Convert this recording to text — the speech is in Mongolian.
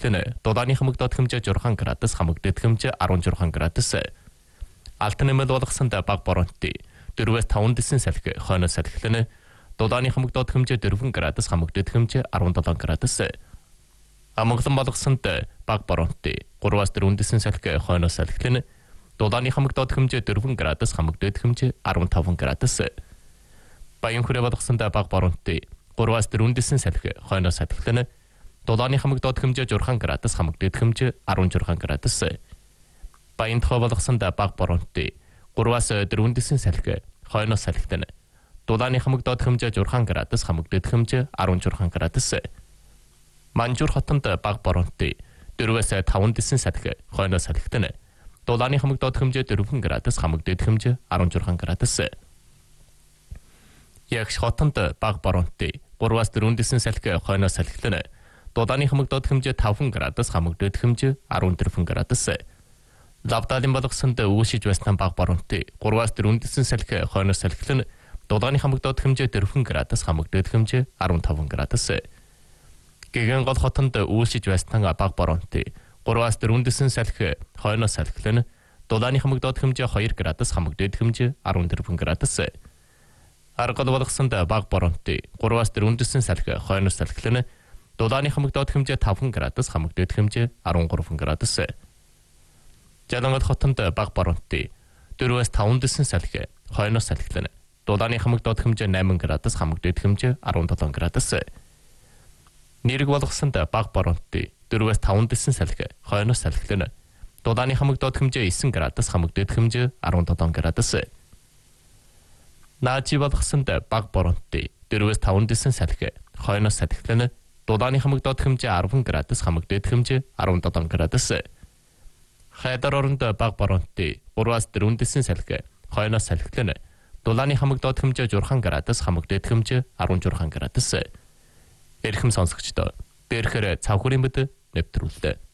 салхилын дулааны хамагдаад хэмжээ 6 градус, хамагдад хэмжээ 16 градус. Алт нэмэл болгосонд баг боронтой 4-5 дэсэн салхи хойноос салхилын дулааны хамагдаад хэмжээ 4 градус, хамагдад хэмжээ 17 градус. Амглан болгосонд баг боронтой 3-4 дэсэн салхи хойноос салхилын дулааны хамагдаад хэмжээ 4 градус, хамагдад хэмжээ 15 градус. Баян хүрээ болгосонд баг боронтой 3-4 дэсэн салхи хойноос салхилын дулааны хамагдаад хэмжээ 6 градус, хамагдад хэмжээ 16 градус. Баян тохой болгосонд баг боронтой 3-4 дэсэн салхи хойноос салхилын дулааны хамагдаад хэмжээ 6 градус, хамагдад хэмжээ 16 градус. Манжуур хотонд баг боронтой 4-5 дэсэн салхи хойноос салхилын дулааны хамагдаад хэмжээ 4 градус, хамагдад хэмжээ 16 градус. Ягш хотонд баг боронтой 3-4 дэсэн салхи хойноос салхилын дулааны хамагдаад хэмжээ 5 градус, хамагдад хэмжээ 14 градус. Лавдалын болгосонд үүшиж байсан баг боронтой 3-4 дэсэн салхи хойноос салхилын дулааны хамагдаад хэмжээ 4 градус, хамагдад хэмжээ 15 градус. Гэгэн гол хотонд үүшиж байсан баг боронтой 3-4 дэсэн салхи хойноос салхилын дулааны хамагдаад хэмжээ 2 градус, хамагдад хэмжээ 14 градус. Аргал болгосонд баг боронтой 3-4 дэсэн салхи хойноос салхилын дулааны хамагдаад хэмжээ 5 градус, хамагдад хэмжээ 13 градус. Жалангал хотонд баг боронтой 4-5 дэсэн салхи хойноос салхилын дулааны хамагдаад хэмжээ 8 градус, хамагдад хэмжээ 17 градус. Нэрэг болгосонд баг боронтой 4-5 дэсэн салхи хойноос салхилын дулааны хамагдаад хэмжээ 9 градус, хамагдад хэмжээ 17 градус. Наачи болгосонд баг боронтой 4-5 дэсэн салхи хойноос салхилын дулааны хамагдаад хэмжээ 10 градус, хамагдад хэмжээ 17 градус. Хайдар оронд баг боронтой 3-4 дэсэн салхи хойноос салхилын дулааны хамагдаад хэмжээ 6 градус, хамагдад хэмжээ 16 градус. Эрхэм сонсогчдоо дээрхээр цавхрын мэд нэвтрүүлдэг.